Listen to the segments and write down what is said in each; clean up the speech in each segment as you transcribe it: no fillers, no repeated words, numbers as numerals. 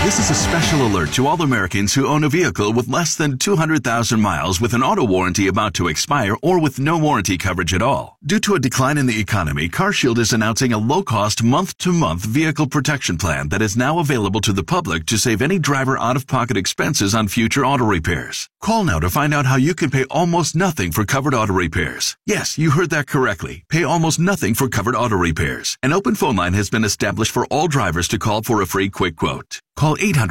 This is a special alert to all Americans who own a vehicle with less than 200,000 miles with an auto warranty about to expire or with no warranty coverage at all. Due to a decline in the economy, CarShield is announcing a low-cost month-to-month vehicle protection plan that is now available to the public to save any driver out-of-pocket expenses on future auto repairs. Call now to find out how you can pay almost nothing for covered auto repairs. Yes, you heard that correctly. Pay almost nothing for covered auto repairs. An open phone line has been established for all drivers to call for a free quick quote. Call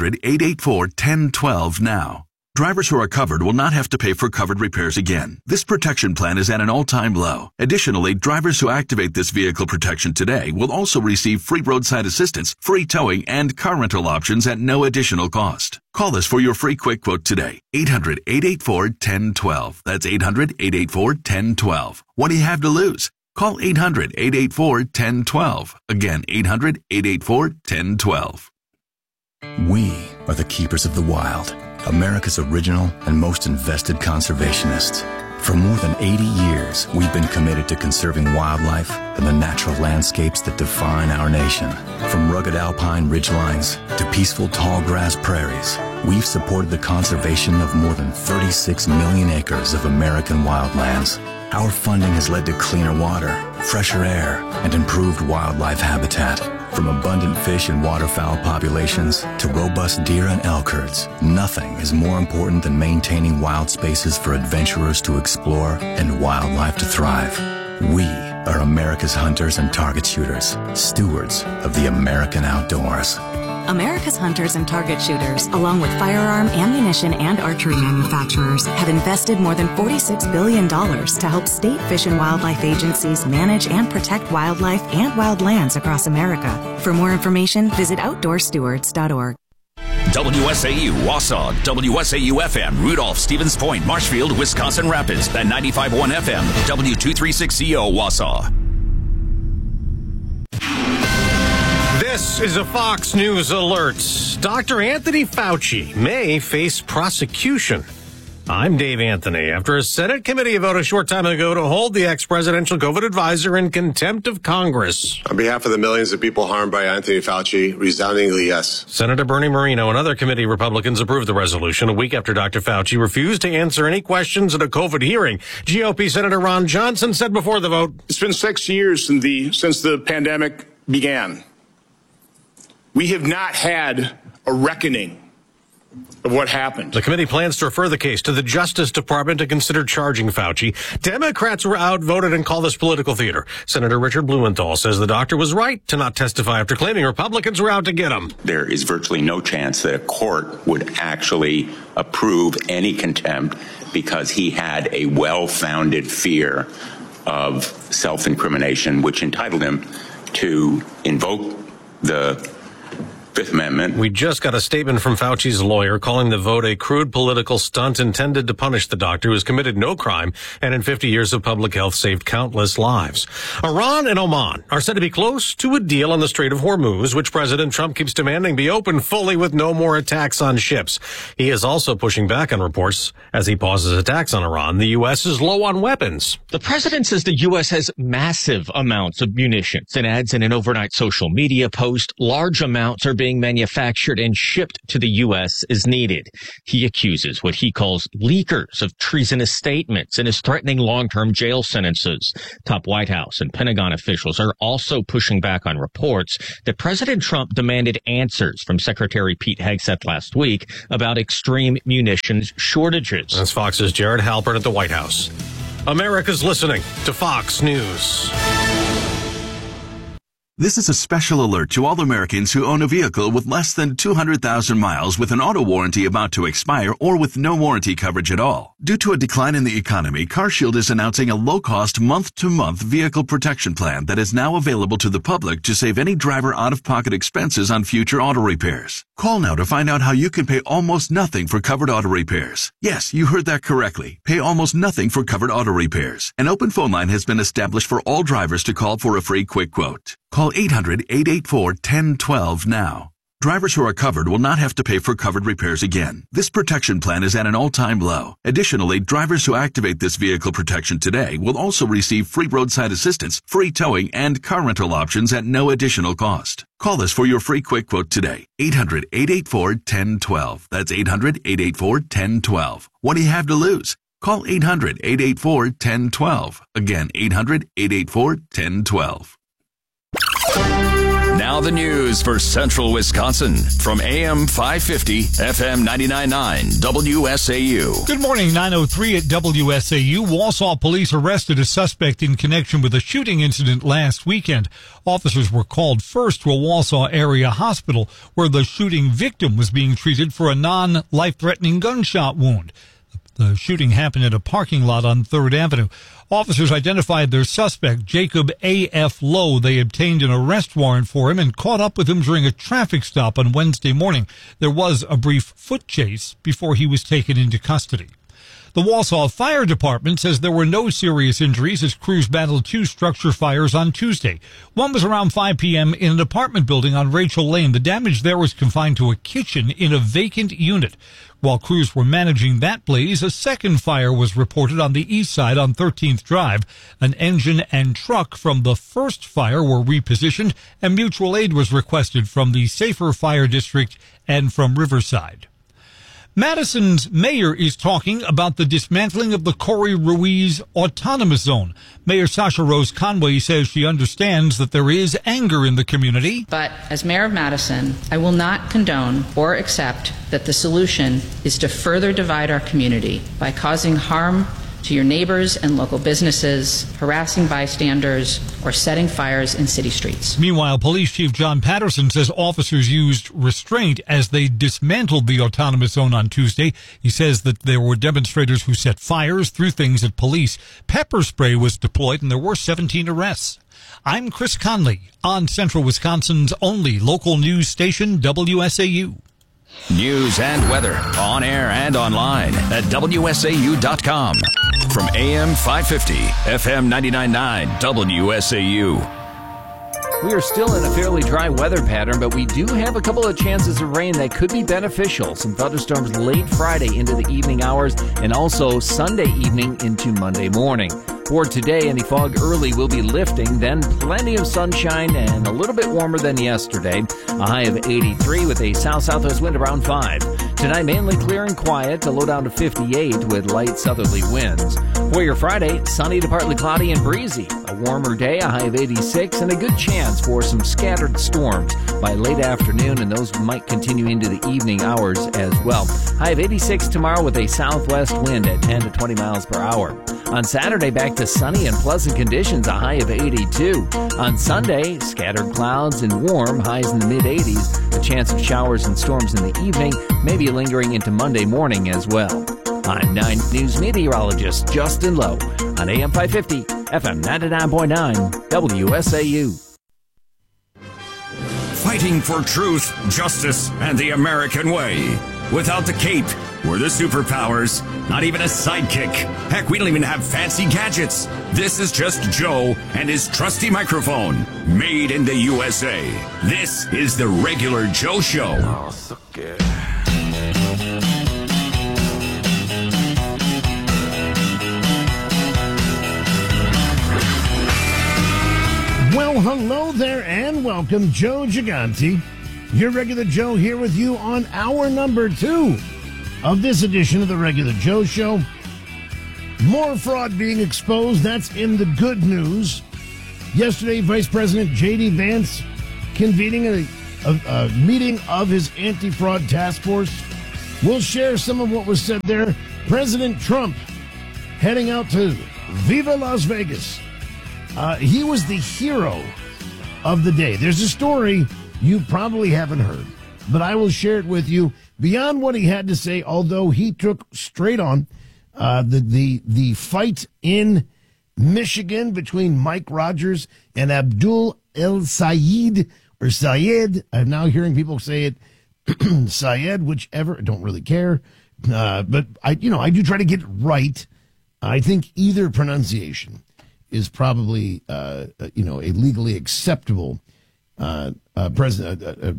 800-884-1012 now. Drivers who are covered will not have to pay for covered repairs again. This protection plan is at an all-time low. Additionally, drivers who activate this vehicle protection today will also receive free roadside assistance, free towing, and car rental options at no additional cost. Call us for your free quick quote today. 800-884-1012. That's 800-884-1012. What do you have to lose? Call 800-884-1012. Again, 800-884-1012. We are the keepers of the wild, America's original and most invested conservationists. For more than 80 years, we've been committed to conserving wildlife and the natural landscapes that define our nation. From rugged alpine ridgelines to peaceful tall grass prairies, we've supported the conservation of more than 36 million acres of American wildlands. Our funding has led to cleaner water, fresher air, and improved wildlife habitat. From abundant fish and waterfowl populations to robust deer and elk herds, nothing is more important than maintaining wild spaces for adventurers to explore and wildlife to thrive. We are America's hunters and target shooters, stewards of the American outdoors. America's hunters and target shooters, along with firearm, ammunition, and archery manufacturers, have invested more than $46 billion to help state fish and wildlife agencies manage and protect wildlife and wildlands across America. For more information, visit OutdoorStewards.org. WSAU Wausau, WSAU-FM, Rudolph, Stevens Point, Marshfield, Wisconsin Rapids, and 95.1 FM, W236CO Wausau. This is a Fox News alert. Dr. Anthony Fauci may face prosecution. I'm Dave Anthony. After a Senate committee vote a short time ago to hold the ex-presidential COVID advisor in contempt of Congress. On behalf of the millions of people harmed by Anthony Fauci, resoundingly yes. Senator Bernie Moreno and other committee Republicans approved the resolution a week after Dr. Fauci refused to answer any questions at a COVID hearing. GOP Senator Ron Johnson said before the vote, "It's been 6 years since the pandemic began. We have not had a reckoning of what happened." The committee plans to refer the case to the Justice Department to consider charging Fauci. Democrats were outvoted and call this political theater. Senator Richard Blumenthal says the doctor was right to not testify after claiming Republicans were out to get him. There is virtually no chance that a court would actually approve any contempt because he had a well-founded fear of self-incrimination, which entitled him to invoke the Fifth Amendment. We just got a statement from Fauci's lawyer calling the vote a crude political stunt intended to punish the doctor who has committed no crime and in 50 years of public health saved countless lives. Iran and Oman are said to be close to a deal on the Strait of Hormuz, which President Trump keeps demanding be open fully with no more attacks on ships. He is also pushing back on reports as he pauses attacks on Iran. The U.S. is low on weapons. The president says the U.S. has massive amounts of munitions and adds in an overnight social media post, large amounts are being manufactured and shipped to the U.S. as needed. He accuses what he calls leakers of treasonous statements and is threatening long-term jail sentences. Top White House and Pentagon officials are also pushing back on reports that President Trump demanded answers from Secretary Pete Hegseth last week about extreme munitions shortages. That's Fox's Jared Halpern at the White House. America's listening to Fox News. This is a special alert to all Americans who own a vehicle with less than 200,000 miles with an auto warranty about to expire or with no warranty coverage at all. Due to a decline in the economy, CarShield is announcing a low-cost month-to-month vehicle protection plan that is now available to the public to save any driver out-of-pocket expenses on future auto repairs. Call now to find out how you can pay almost nothing for covered auto repairs. Yes, you heard that correctly. Pay almost nothing for covered auto repairs. An open phone line has been established for all drivers to call for a free quick quote. Call 800-884-1012 now. Drivers who are covered will not have to pay for covered repairs again. This protection plan is at an all-time low. Additionally, drivers who activate this vehicle protection today will also receive free roadside assistance, free towing, and car rental options at no additional cost. Call us for your free quick quote today. 800-884-1012. That's 800-884-1012. What do you have to lose? Call 800-884-1012. Again, 800-884-1012. Now the news for Central Wisconsin from AM 550, FM 99.9, WSAU. Good morning, 9:03 at WSAU. Wausau police arrested a suspect in connection with a shooting incident last weekend. Officers were called first to a Wausau area hospital where the shooting victim was being treated for a non-life-threatening gunshot wound. The shooting happened at a parking lot on 3rd Avenue. Officers identified their suspect, Jacob A.F. Lowe. They obtained an arrest warrant for him and caught up with him during a traffic stop on Wednesday morning. There was a brief foot chase before he was taken into custody. The Wausau Fire Department says there were no serious injuries as crews battled 2 structure fires on Tuesday. One was around 5 p.m. in an apartment building on Rachel Lane. The damage there was confined to a kitchen in a vacant unit. While crews were managing that blaze, a second fire was reported on the east side on 13th Drive. An engine and truck from the first fire were repositioned, and mutual aid was requested from the Safer Fire District and from Riverside. Madison's mayor is talking about the dismantling of the Corey Ruiz Autonomous Zone. Mayor Sasha Rose Conway says she understands that there is anger in the community. But as mayor of Madison, I will not condone or accept that the solution is to further divide our community by causing harm to your neighbors and local businesses, harassing bystanders, or setting fires in city streets. Meanwhile, Police Chief John Patterson says officers used restraint as they dismantled the autonomous zone on Tuesday. He says that there were demonstrators who set fires, threw things at police. Pepper spray was deployed, and there were 17 arrests. I'm Chris Conley on Central Wisconsin's only local news station, WSAU. News and weather on air and online at WSAU.com. From AM 550, FM 99.9, WSAU. We are still in a fairly dry weather pattern, but we do have a couple of chances of rain that could be beneficial. Some thunderstorms late Friday into the evening hours and also Sunday evening into Monday morning. For today, any fog early will be lifting, then plenty of sunshine and a little bit warmer than yesterday. A high of 83 with a south-southwest wind around 5. Tonight, mainly clear and quiet, a low down to 58 with light southerly winds. For your Friday, sunny to partly cloudy and breezy. A warmer day, a high of 86, and a good chance for some scattered storms by late afternoon, and those might continue into the evening hours as well. High of 86 tomorrow with a southwest wind at 10 to 20 miles per hour. On Saturday, back to sunny and pleasant conditions, a high of 82. On Sunday, scattered clouds and warm, highs in the mid-80s. A chance of showers and storms in the evening, maybe lingering into Monday morning as well. I'm 9 News meteorologist Justin Lowe on AM 550, FM 99.9, WSAU. Fighting for truth, justice, and the American way. Without the cape or the superpowers, not even a sidekick. Heck, we don't even have fancy gadgets. This is just Joe and his trusty microphone, made in the USA. This is the Regular Joe Show. Oh, so good. Well, hello there and welcome. Joe Gigante, your Regular Joe, here with you on hour number 2 of this edition of the Regular Joe Show. More fraud being exposed. That's in the good news. Yesterday, Vice President J.D. Vance convening a meeting of his anti-fraud task force. We'll share some of what was said there. President Trump heading out to Viva Las Vegas. He was the hero of the day. There's a story you probably haven't heard, but I will share it with you. Beyond what he had to say, although he took straight on the fight in Michigan between Mike Rogers and Abdul El Sayed, or Syed. I'm now hearing people say it Syed, whichever. I don't really care, but I do try to get it right. I think either pronunciation is probably a legally acceptable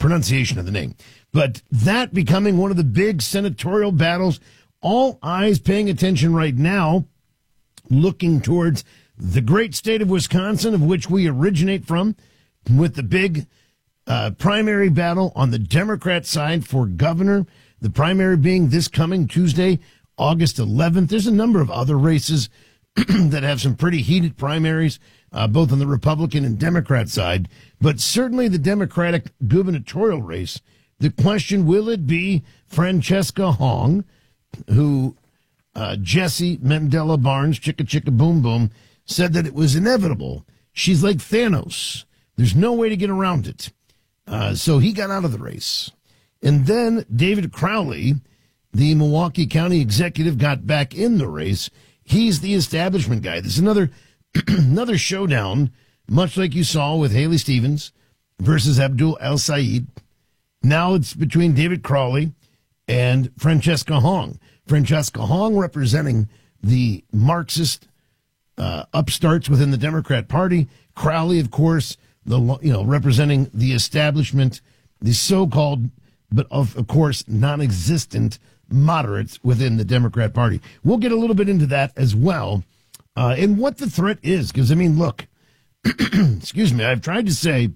pronunciation of the name. But that becoming one of the big senatorial battles, all eyes paying attention right now, looking towards the great state of Wisconsin, of which we originate from, with the big primary battle on the Democrat side for governor, the primary being this coming Tuesday, August 11th. There's a number of other races that have some pretty heated primaries, both on the Republican and Democrat side, but certainly the Democratic gubernatorial race. The question, will it be Francesca Hong, who Jesse Mandela Barnes, chicka chicka boom boom, said that it was inevitable. She's like Thanos. There's no way to get around it. So he got out of the race. And then David Crowley, the Milwaukee County executive, got back in the race. He's the establishment guy. There's another another showdown, much like you saw with Haley Stevens versus Abdul El-Sayed. Now it's between David Crowley and Francesca Hong. Francesca Hong representing the Marxist upstarts within the Democrat Party. Crowley, of course, representing the establishment, the so-called, but of course, non-existent moderates within the Democrat Party. We'll get a little bit into that as well, and what the threat is. Because, I mean, look, excuse me, I've tried to say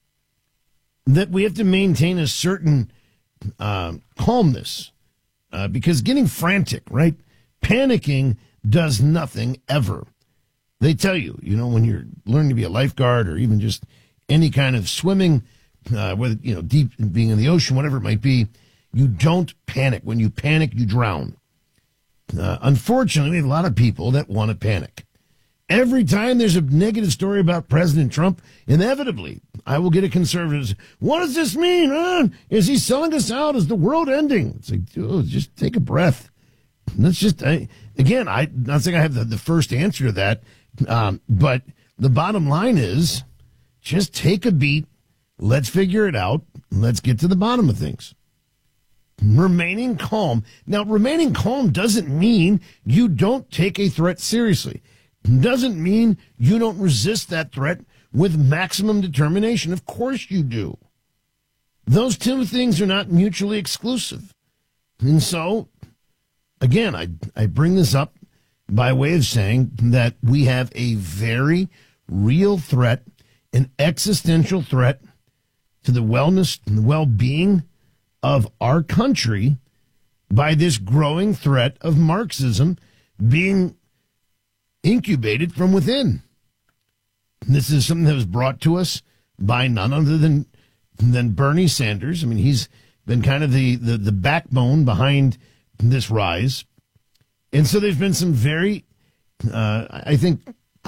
that we have to maintain a certain calmness, because getting frantic, right? Panicking does nothing ever. They tell you, when you're learning to be a lifeguard or even just any kind of swimming, whether, deep being in the ocean, whatever it might be, you don't panic. When you panic, you drown. Unfortunately, we have a lot of people that want to panic. Every time there's a negative story about President Trump, inevitably, I will get a conservative. What does this mean? Is he selling us out? Is the world ending? It's like, dude, just take a breath. That's just, I'm not saying I have the first answer to that, but the bottom line is just take a beat. Let's figure it out. Let's get to the bottom of things. Remaining calm. Now, remaining calm doesn't mean you don't take a threat seriously. Doesn't mean you don't resist that threat with maximum determination. Of course you do. Those two things are not mutually exclusive. And so, again, I bring this up by way of saying that we have a very real threat, an existential threat to the wellness and the well-being of our country by this growing threat of Marxism being incubated from within. This is something that was brought to us by none other than Bernie Sanders. I mean, he's been kind of the backbone behind this rise. And so there's been some very, I think,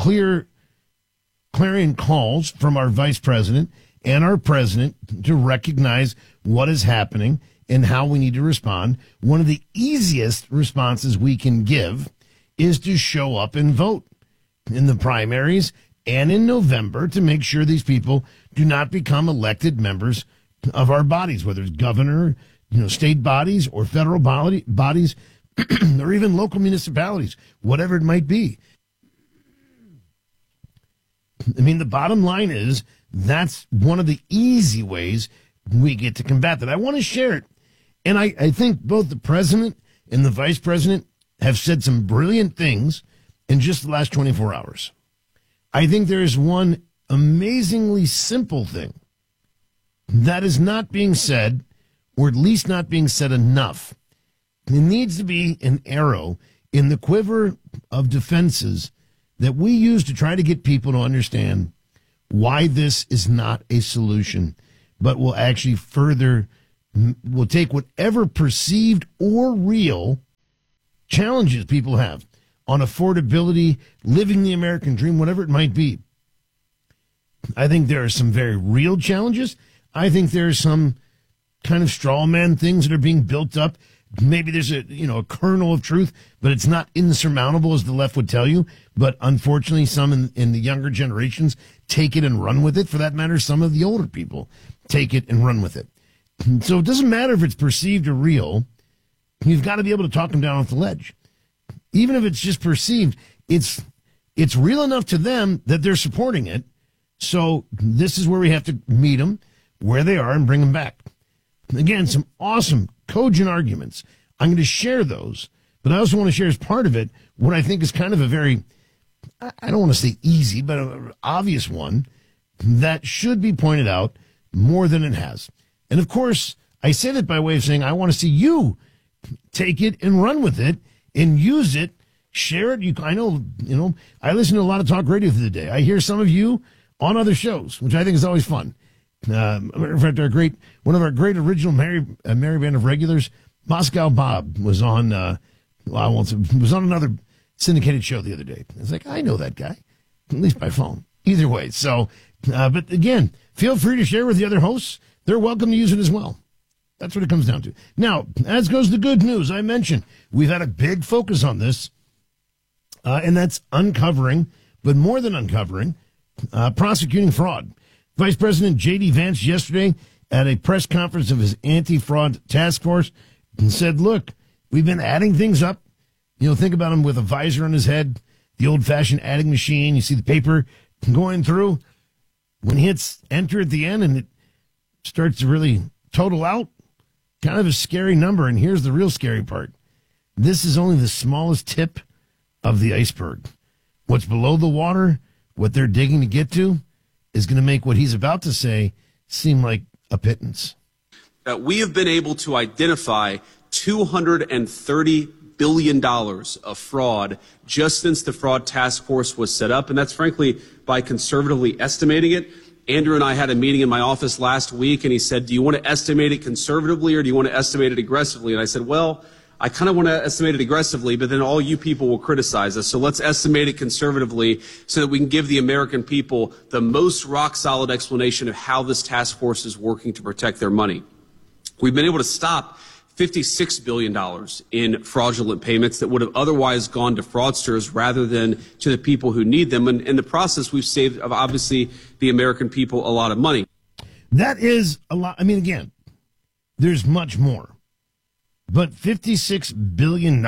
clarion calls from our vice president and our president to recognize what is happening and how we need to respond. One of the easiest responses we can give is to show up and vote in the primaries and in November to make sure these people do not become elected members of our bodies, whether it's governor, state bodies or federal bodies or even local municipalities, whatever it might be. I mean, the bottom line is that's one of the easy ways we get to combat that. I want to share it. And I think both the president and the vice president have said some brilliant things in just the last 24 hours. I think there is one amazingly simple thing that is not being said, or at least not being said enough. It needs to be an arrow in the quiver of defenses that we use to try to get people to understand why this is not a solution, but will actually will take whatever perceived or real challenges people have on affordability, living the American dream, whatever it might be. I think there are some very real challenges. I think there are some kind of straw man things that are being built up. Maybe there's a kernel of truth, but it's not insurmountable as the left would tell you. But unfortunately, some in the younger generations take it and run with it. For that matter, some of the older people take it and run with it. So it doesn't matter if it's perceived or real. You've got to be able to talk them down off the ledge. Even if it's just perceived, it's real enough to them that they're supporting it. So this is where we have to meet them. where they are and bring them back. Again, some awesome, cogent arguments. I'm going to share those, but I also want to share as part of it what I think is kind of a very, I don't want to say easy, but an obvious one that should be pointed out more than it has. And of course, I say that by way of saying I want to see you take it and run with it and use it, share it. I know, I listen to a lot of talk radio through the day. I hear some of you on other shows, which I think is always fun. In fact, one of our great original Merry Band of regulars, Moscow Bob, was on. Was on another syndicated show the other day. It's like, I know that guy, at least by phone. Either way, so. But again, feel free to share with the other hosts. They're welcome to use it as well. That's what it comes down to. Now, as goes the good news, I mentioned we've had a big focus on this, and that's uncovering, but more than uncovering, prosecuting fraud. Vice President J.D. Vance yesterday at a press conference of his anti-fraud task force said, look, we've been adding things up. Think about him with a visor on his head, the old-fashioned adding machine. You see the paper going through. When he hits enter at the end and it starts to really total out, kind of a scary number. And here's the real scary part. This is only the smallest tip of the iceberg. What's below the water, what they're digging to get to, is going to make what he's about to say seem like a pittance. We have been able to identify $230 billion of fraud just since the fraud task force was set up. And that's frankly by conservatively estimating it. Andrew and I had a meeting in my office last week, and he said, do you want to estimate it conservatively or do you want to estimate it aggressively? And I said, well, I kind of want to estimate it aggressively, but then all you people will criticize us. So let's estimate it conservatively so that we can give the American people the most rock-solid explanation of how this task force is working to protect their money. We've been able to stop $56 billion in fraudulent payments that would have otherwise gone to fraudsters rather than to the people who need them. And in the process, we've saved, obviously, the American people a lot of money. That is a lot. I mean, again, there's much more. But $56 billion.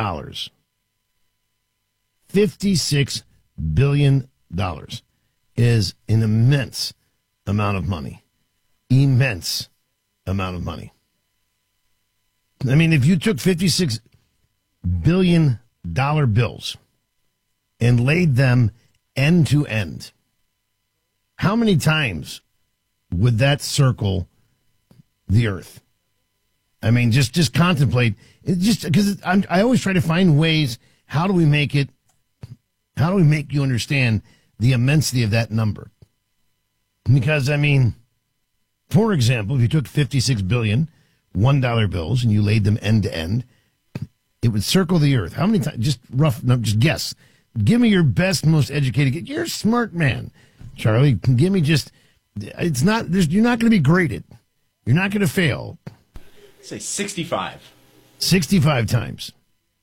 $56 billion is an immense amount of money. Immense amount of money. I mean, if you took $56 billion bills and laid them end to end, how many times would that circle the earth? I mean, just contemplate. Just because I always try to find ways. How do we make you understand the immensity of that number? Because I mean, for example, if you took 56 billion $1 bills and you laid them end to end, it would circle the earth. How many times? Just just guess. Give me your best, most educated. You're a smart man, Charlie. Give me just. It's not. You're not going to be graded. You're not going to fail. Say 65. 65 times.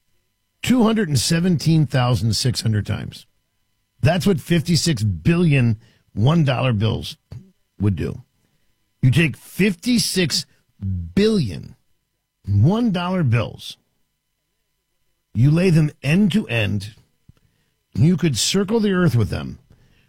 217,600 times. That's what 56 billion $1 bills would do. You take 56 billion $1 bills. You lay them end to end. You could circle the earth with them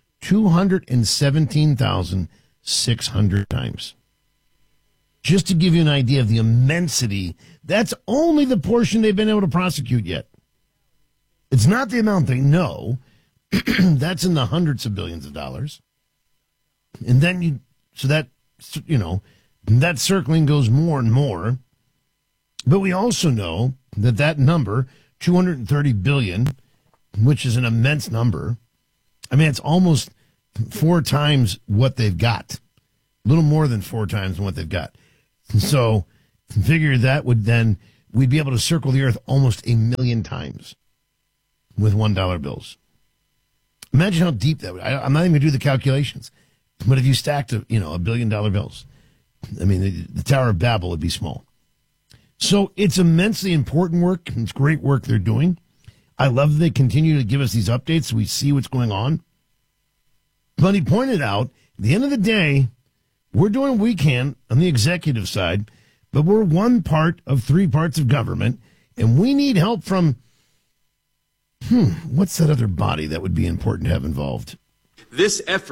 217,600 times. Just to give you an idea of the immensity, that's only the portion they've been able to prosecute yet. It's not the amount they know. That's in the hundreds of billions of dollars. And then that circling goes more and more. But we also know that number, 230 billion, which is an immense number. I mean, it's almost 4 times what they've got. A little more than 4 times what they've got. So figure that we'd be able to circle the earth almost 1 million times with $1 bills. Imagine how deep that would. I'm not even going to do the calculations. But if you stacked $1 billion bills, I mean, the Tower of Babel would be small. So it's immensely important work. It's great work they're doing. I love that they continue to give us these updates so we see what's going on. But he pointed out, at the end of the day, we're doing what we can on the executive side, but we're one part of 3 parts of government, and we need help from, what's that other body that would be important to have involved? This effort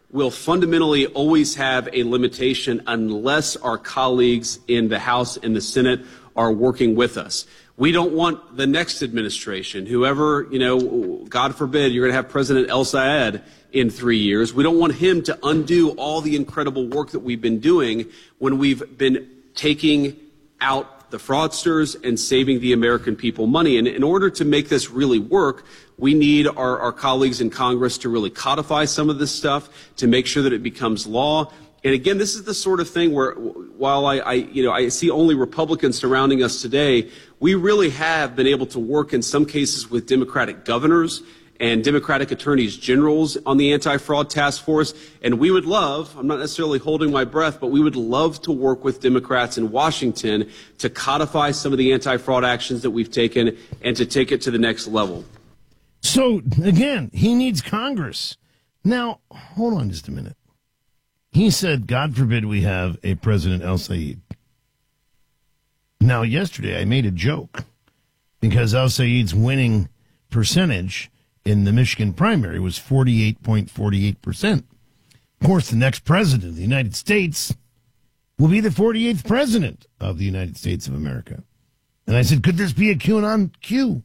will fundamentally always have a limitation unless our colleagues in the House and the Senate are working with us. We don't want the next administration, whoever, God forbid, you're going to have President El Sayed in 3 years. We don't want him to undo all the incredible work that we've been doing when we've been taking out the fraudsters and saving the American people money. And in order to make this really work, we need our colleagues in Congress to really codify some of this stuff, to make sure that it becomes law. And again, this is the sort of thing where, while I see only Republicans surrounding us today, we really have been able to work in some cases with Democratic governors and Democratic attorneys generals on the anti-fraud task force. And we would love, I'm not necessarily holding my breath, but we would love to work with Democrats in Washington to codify some of the anti-fraud actions that we've taken and to take it to the next level. So, again, he needs Congress. Now, hold on just a minute. He said, God forbid we have a President El Sayed. Now, yesterday I made a joke because El Sayed's winning percentage in the Michigan primary was 48.48%. Of course, the next president of the United States will be the 48th president of the United States of America. And I said, could this be a QAnon CUE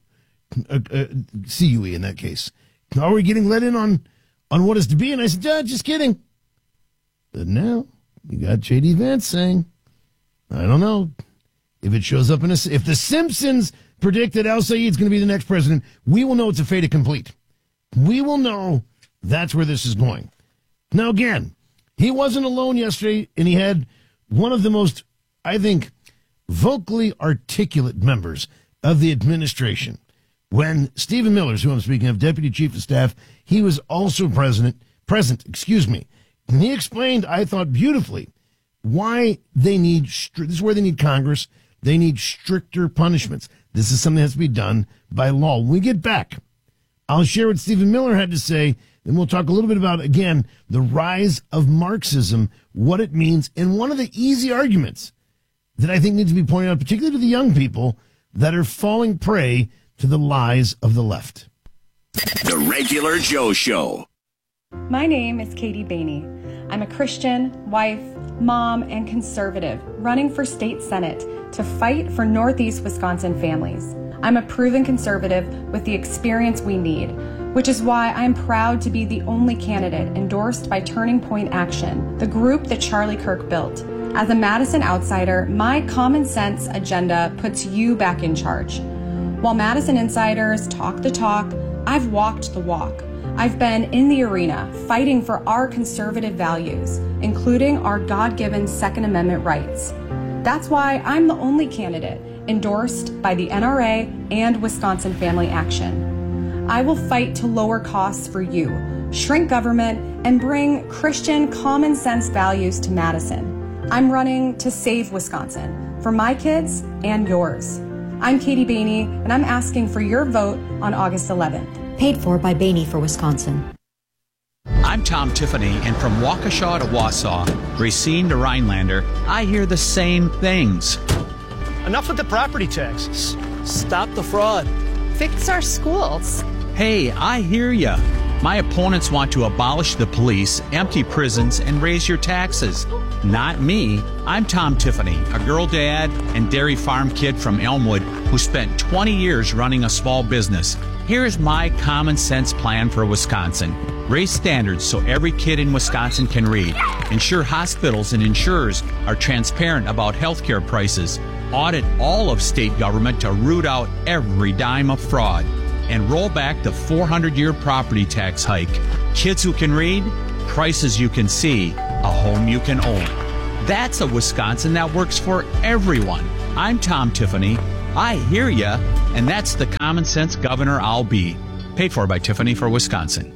in that case? Are we getting let in on what is to be? And I said, just kidding. But now you got J.D. Vance saying, I don't know if it shows up if the Simpsons predict that El Sayed's going to be the next president, we will know it's a fait accompli. We will know that's where this is going. Now, again, he wasn't alone yesterday, and he had one of the most, I think, vocally articulate members of the administration. When Stephen Miller, who I'm speaking of, Deputy Chief of Staff, he was also present, and he explained, I thought beautifully, why they need, this is where they need Congress, they need stricter punishments. This is something that has to be done by law. When we get back, I'll share what Stephen Miller had to say, and we'll talk a little bit about, again, the rise of Marxism, what it means, and one of the easy arguments that I think needs to be pointed out, particularly to the young people that are falling prey to the lies of the left. The Regular Joe Show. My name is Katie Bainey. I'm a Christian, wife, mom, and conservative running for state senate to fight for Northeast Wisconsin families. I'm a proven conservative with the experience we need, which is why I'm proud to be the only candidate endorsed by Turning Point Action, the group that Charlie Kirk built. As a Madison outsider, my common sense agenda puts you back in charge. While Madison insiders talk the talk, I've walked the walk. I've been in the arena fighting for our conservative values, including our God-given Second Amendment rights. That's why I'm the only candidate endorsed by the NRA and Wisconsin Family Action. I will fight to lower costs for you, shrink government, and bring Christian common sense values to Madison. I'm running to save Wisconsin for my kids and yours. I'm Katie Bainey, and I'm asking for your vote on August 11th. Paid for by Bainey for Wisconsin. I'm Tom Tiffany, and from Waukesha to Wausau, Racine to Rhinelander, I hear the same things. Enough with the property taxes. Stop the fraud. Fix our schools. Hey, I hear ya. My opponents want to abolish the police, empty prisons, and raise your taxes. Not me. I'm Tom Tiffany, a girl dad and dairy farm kid from Elmwood who spent 20 years running a small business. Here's my common sense plan for Wisconsin. Raise standards so every kid in Wisconsin can read. Ensure hospitals and insurers are transparent about healthcare prices. Audit all of state government to root out every dime of fraud. And roll back the 400-year property tax hike. Kids who can read, prices you can see, a home you can own. That's a Wisconsin that works for everyone. I'm Tom Tiffany. I hear ya, and that's the common sense governor I'll be. Paid for by Tiffany for Wisconsin.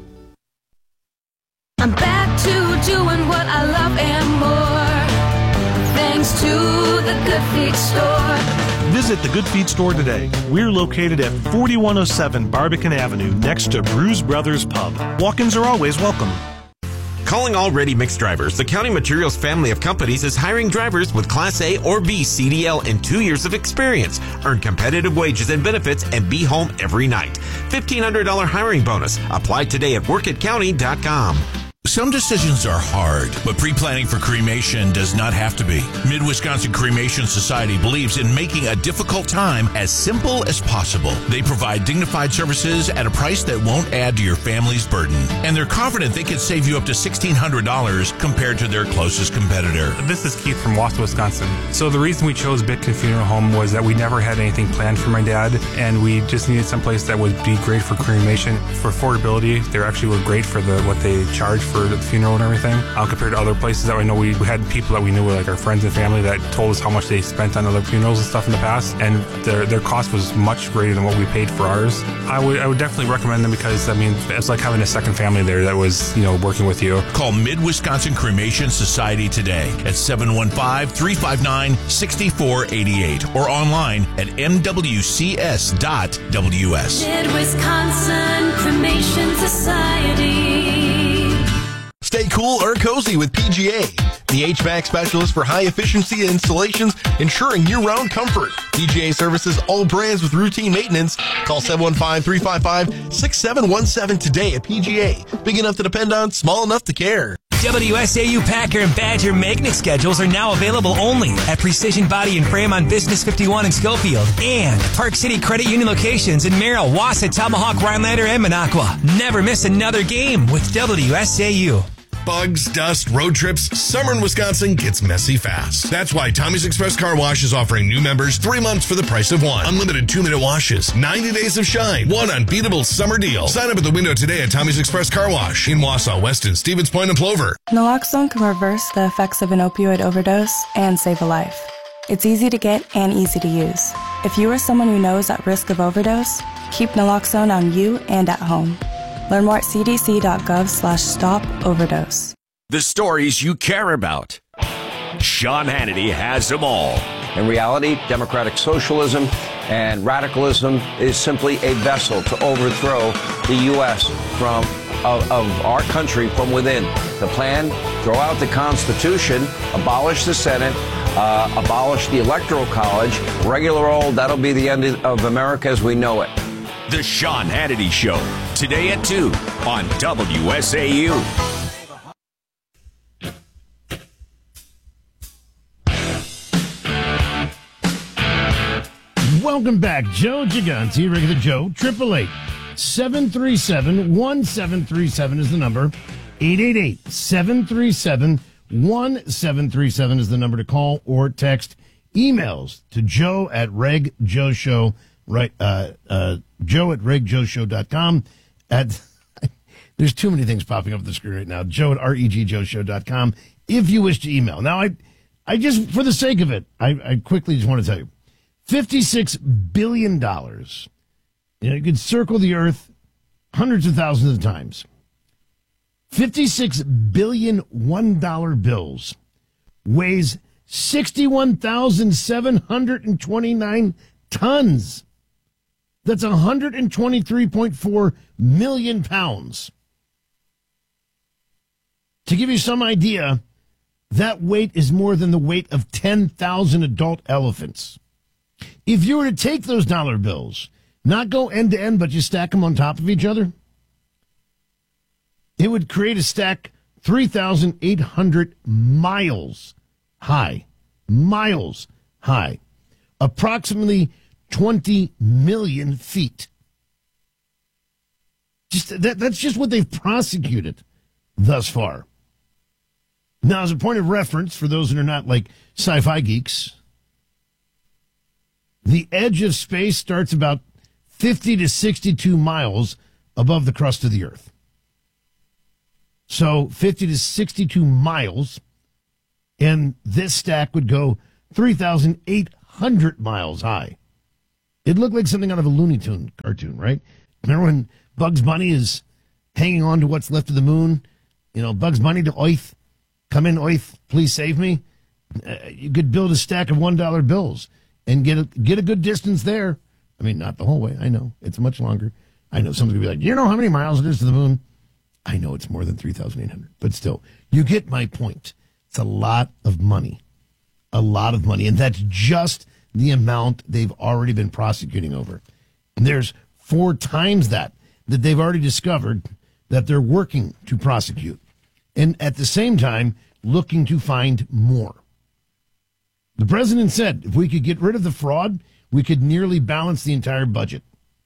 I'm back to doing what I love and more, thanks to the Good Feet Store. Visit the Good Feet Store today. We're located at 4107 Barbican Avenue, next to Brews Brothers Pub. Walk-ins are always welcome. Calling all ready mix drivers, the County Materials family of companies is hiring drivers with Class A or B CDL and 2 years of experience. Earn competitive wages and benefits and be home every night. $1,500 hiring bonus. Apply today at workatcounty.com. Some decisions are hard, but pre-planning for cremation does not have to be. Mid-Wisconsin Cremation Society believes in making a difficult time as simple as possible. They provide dignified services at a price that won't add to your family's burden. And they're confident they can save you up to $1,600 compared to their closest competitor. This is Keith from Wausau, Wisconsin. So the reason we chose Bitkin Funeral Home was that we never had anything planned for my dad, and we just needed someplace that would be great for cremation. For affordability, they actually were great for what they charge for the funeral and everything, compared to other places that I know. We had people that we knew were like our friends and family that told us how much they spent on other funerals and stuff in the past, and their cost was much greater than what we paid for ours. I would definitely recommend them because, I mean, it's like having a second family there that was, working with you. Call Mid-Wisconsin Cremation Society today at 715-359-6488 or online at mwcs.ws. Mid-Wisconsin Cremation Society. Stay cool or cozy with PGA, the HVAC specialist for high-efficiency installations, ensuring year-round comfort. PGA services all brands with routine maintenance. Call 715-355-6717 today at PGA. Big enough to depend on, small enough to care. WSAU Packer and Badger magnet schedules are now available only at Precision Body and Frame on Business 51 in Schofield and Park City Credit Union locations in Merrill, Wausau, Tomahawk, Rhinelander, and Minocqua. Never miss another game with WSAU. Bugs, dust, road trips, summer in Wisconsin gets messy fast. That's why Tommy's Express Car Wash is offering new members 3 months for the price of one. Unlimited 2-minute washes, 90 days of shine, one unbeatable summer deal. Sign up at the window today at Tommy's Express Car Wash in Wausau, Weston, Stevens Point, and Plover. Naloxone can reverse the effects of an opioid overdose and save a life. It's easy to get and easy to use. If you or someone you know is at risk of overdose, keep naloxone on you and at home. Learn more at cdc.gov/stop-overdose. The stories you care about. Sean Hannity has them all. In reality, democratic socialism and radicalism is simply a vessel to overthrow the U.S. of our country from within. The plan, throw out the Constitution, abolish the Senate, abolish the Electoral College, regular old, that'll be the end of America as we know it. The Sean Hannity Show, today at 2 on WSAU. Welcome back. Joe Gigante, regular Joe, 888-737-1737 is the number. 888-737-1737 is the number to call or text. Emails to Joe at RegJoeShow, right, Joe at RegJoeShow.com. There's too many things popping up on the screen right now. Joe at RegJoeShow.com if you wish to email. Now, I just, for the sake of it, I quickly just want to tell you, $56 billion. You could circle the earth hundreds of thousands of times. 56 billion $1 bills weighs 61,729 tons. That's 123.4 million pounds. To give you some idea, that weight is more than the weight of 10,000 adult elephants. If you were to take those dollar bills, not go end to end, but just stack them on top of each other, it would create a stack 3,800 miles high. Miles high. Approximately 20 million feet. That's just what they've prosecuted thus far. Now, as a point of reference, for those that are not like sci-fi geeks, the edge of space starts about 50 to 62 miles above the crust of the earth. So 50 to 62 miles, and this stack would go 3,800 miles high. It looked like something out of a Looney Tune cartoon, right? Remember when Bugs Bunny is hanging on to what's left of the moon? Bugs Bunny to Earth. Come in, Earth, please save me. You could build a stack of $1 bills and get a good distance there. I mean, not the whole way. I know. It's much longer. I know someone's going to be like, you know how many miles it is to the moon? I know it's more than 3,800. But still, you get my point. It's a lot of money. A lot of money. And that's just the amount they've already been prosecuting over. And there's 4 times that they've already discovered that they're working to prosecute. and at the same time looking to find more. The president said if we could get rid of the fraud, we could nearly balance the entire budget.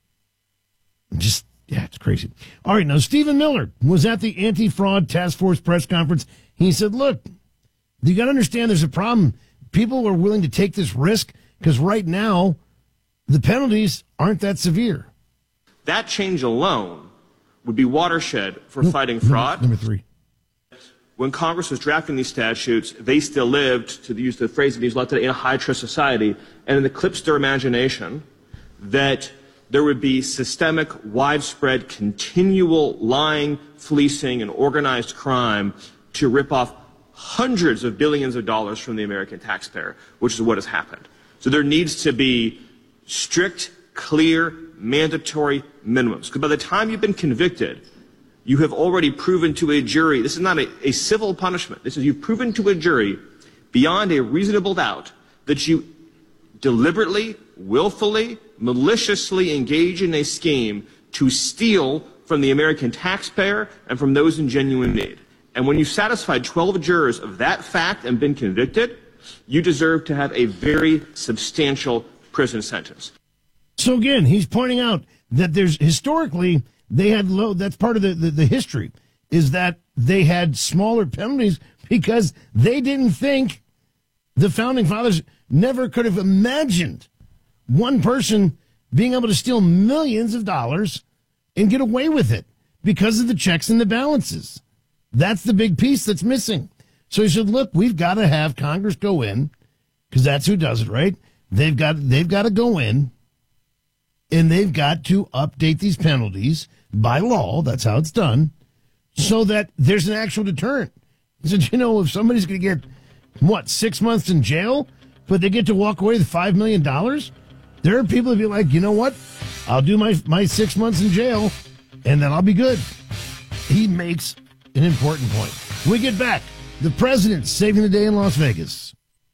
It's crazy. All right, now Stephen Miller was at the Anti-Fraud Task Force press conference. He said, look, you got to understand there's a problem. People are willing to take this risk because right now the penalties aren't that severe. That change alone would be watershed for fighting fraud. Number 3. When Congress was drafting these statutes, they still lived, to use the phrase that he's used today, in a high-trust society, and it eclipsed their imagination that there would be systemic, widespread, continual lying, fleecing, and organized crime to rip off hundreds of billions of dollars from the American taxpayer, which is what has happened. So there needs to be strict, clear, mandatory minimums. Because by the time you've been convicted, you have already proven to a jury, this is not a civil punishment, this is you've proven to a jury beyond a reasonable doubt that you deliberately, willfully, maliciously engage in a scheme to steal from the American taxpayer and from those in genuine need. And when you've satisfied 12 jurors of that fact and been convicted, you deserve to have a very substantial prison sentence. So again, he's pointing out that there's historically they had low. That's part of the history is that they had smaller penalties because they didn't think the founding fathers never could have imagined one person being able to steal millions of dollars and get away with it because of the checks and the balances. That's the big piece that's missing. So he said, look, we've got to have Congress go in because that's who does it, right? They've got to go in and they've got to update these penalties by law. That's how it's done so that there's an actual deterrent. He said, if somebody's going to get, 6 months in jail, but they get to walk away with $5 million, there are people that be like, you know what? I'll do my 6 months in jail and then I'll be good. He makes an important point. When we get back, the president's saving the day in Las Vegas.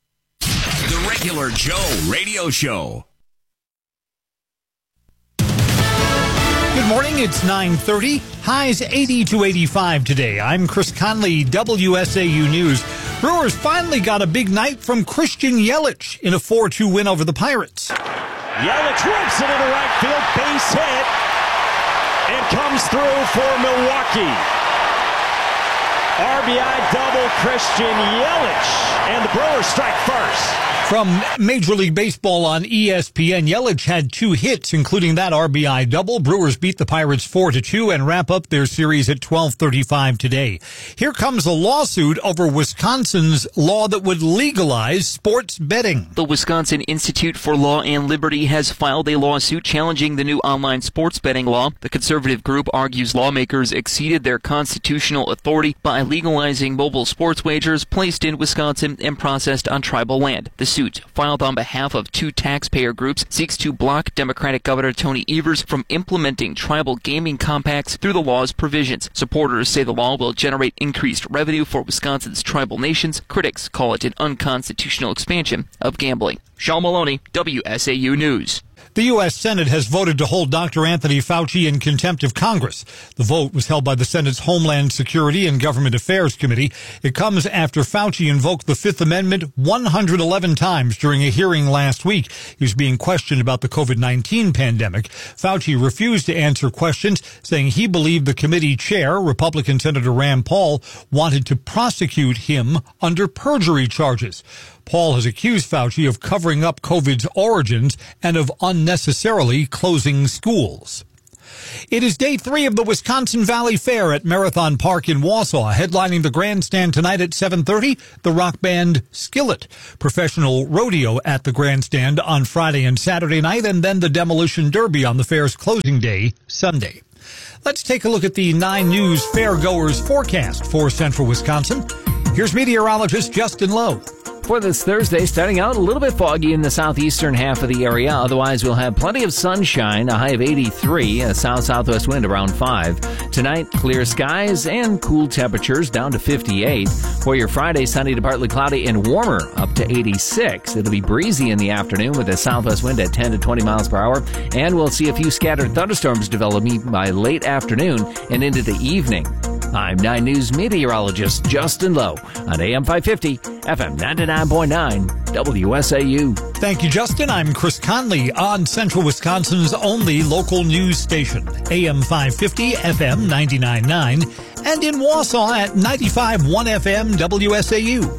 The Regular Joe Radio Show. Good morning, it's 9:30. Highs 80 to 85 today. I'm Chris Conley, WSAU News. Brewers finally got a big night from Christian Yelich in a 4-2 win over the Pirates. Yelich whips it into right field, base hit, and comes through for Milwaukee. RBI double Christian Yelich, and the Brewers strike first. From Major League Baseball on ESPN, Yelich had 2 hits, including that RBI double. Brewers beat the Pirates 4-2 and wrap up their series at 12:35 today. Here comes a lawsuit over Wisconsin's law that would legalize sports betting. The Wisconsin Institute for Law and Liberty has filed a lawsuit challenging the new online sports betting law. The conservative group argues lawmakers exceeded their constitutional authority by legalizing mobile sports wagers placed in Wisconsin and processed on tribal land. The suit, filed on behalf of 2 taxpayer groups, seeks to block Democratic Governor Tony Evers from implementing tribal gaming compacts through the law's provisions. Supporters say the law will generate increased revenue for Wisconsin's tribal nations. Critics call it an unconstitutional expansion of gambling. Sean Maloney, WSAU News. The U.S. Senate has voted to hold Dr. Anthony Fauci in contempt of Congress. The vote was held by the Senate's Homeland Security and Government Affairs Committee. It comes after Fauci invoked the Fifth Amendment 111 times during a hearing last week. He was being questioned about the COVID-19 pandemic. Fauci refused to answer questions, saying he believed the committee chair, Republican Senator Rand Paul, wanted to prosecute him under perjury charges. Paul has accused Fauci of covering up COVID's origins and of unnecessarily closing schools. It is day 3 of the Wisconsin Valley Fair at Marathon Park in Wausau. Headlining the grandstand tonight at 7:30, the rock band Skillet. Professional rodeo at the grandstand on Friday and Saturday night, and then the Demolition Derby on the fair's closing day, Sunday. Let's take a look at the 9 News Fairgoers forecast for central Wisconsin. Here's meteorologist Justin Lowe. For this Thursday, starting out a little bit foggy in the southeastern half of the area. Otherwise, we'll have plenty of sunshine, a high of 83, a south-southwest wind around 5. Tonight, clear skies and cool temperatures down to 58. For your Friday, sunny to partly cloudy and warmer up to 86. It'll be breezy in the afternoon with a southwest wind at 10 to 20 miles per hour. And we'll see a few scattered thunderstorms developing by late afternoon and into the evening. I'm 9 News meteorologist Justin Lowe on AM 550, FM 99.9, WSAU. Thank you, Justin. I'm Chris Conley on Central Wisconsin's only local news station, AM 550, FM 99.9, and in Wausau at 95.1 FM, WSAU.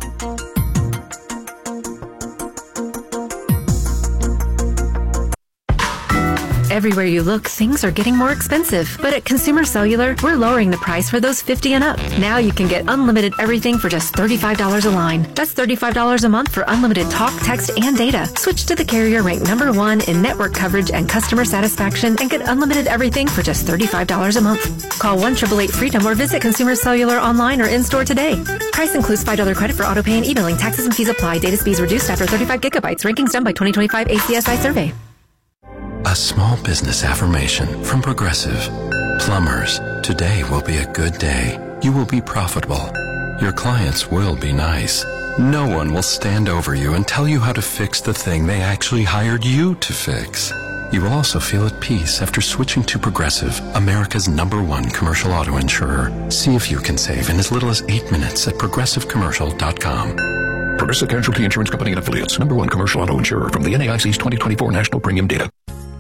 Everywhere you look, things are getting more expensive. But at Consumer Cellular, we're lowering the price for those 50 and up. Now you can get unlimited everything for just $35 a line. That's $35 a month for unlimited talk, text, and data. Switch to the carrier ranked #1 in network coverage and customer satisfaction and get unlimited everything for just $35 a month. Call 1-888-FREEDOM or visit Consumer Cellular online or in-store today. Price includes $5 credit for auto pay and e-billing. Taxes and fees apply. Data speeds reduced after 35 gigabytes. Rankings done by 2025 ACSI survey. A small business affirmation from Progressive. Plumbers, today will be a good day. You will be profitable. Your clients will be nice. No one will stand over you and tell you how to fix the thing they actually hired you to fix. You will also feel at peace after switching to Progressive, America's #1 commercial auto insurer. See if you can save in as little as 8 minutes at progressivecommercial.com. Progressive Casualty Insurance Company and Affiliates, #1 commercial auto insurer from the NAIC's 2024 National Premium Data.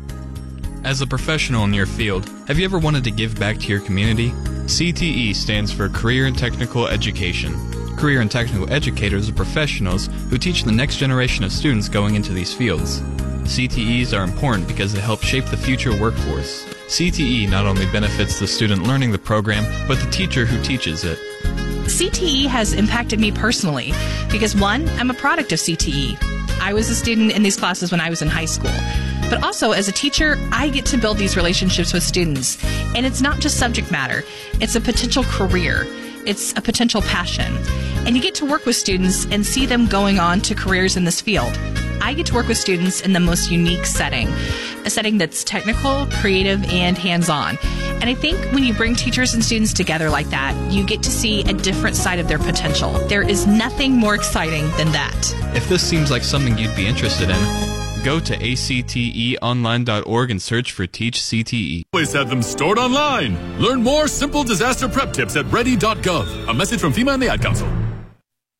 As a professional in your field, have you ever wanted to give back to your community? CTE stands for Career and Technical Education. Career and Technical Educators are professionals who teach the next generation of students going into these fields. CTEs are important because they help shape the future workforce. CTE not only benefits the student learning the program, but the teacher who teaches it. CTE has impacted me personally because, one, I'm a product of CTE. I was a student in these classes when I was in high school. But also, as a teacher, I get to build these relationships with students. And it's not just subject matter. It's a potential career. It's a potential passion. And you get to work with students and see them going on to careers in this field. I get to work with students in the most unique setting, a setting that's technical, creative, and hands-on. And I think when you bring teachers and students together like that, you get to see a different side of their potential. There is nothing more exciting than that. If this seems like something you'd be interested in, go to acteonline.org and search for Teach CTE. Always have them stored online. Learn more simple disaster prep tips at ready.gov. A message from FEMA and the Ad Council.